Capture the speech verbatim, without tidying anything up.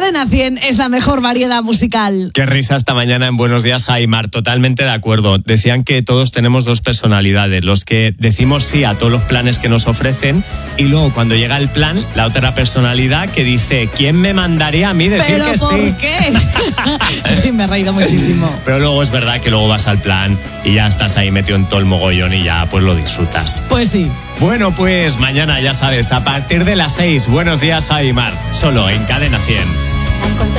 Cadena cien es la mejor variedad musical. Qué risa esta mañana en Buenos Días, Jaimar. Totalmente de acuerdo. Decían que todos tenemos dos personalidades. Los que decimos sí a todos los planes que nos ofrecen y luego cuando llega el plan, la otra personalidad que dice, ¿quién me mandaría a mí decir ¿Pero que por sí? qué? Sí, me he reído muchísimo. Pero luego es verdad que luego vas al plan y ya estás ahí metido en todo el mogollón y ya pues lo disfrutas. Pues sí. Bueno, pues mañana ya sabes, a partir de las seis, Buenos Días, Jaimar, solo en Cadena cien.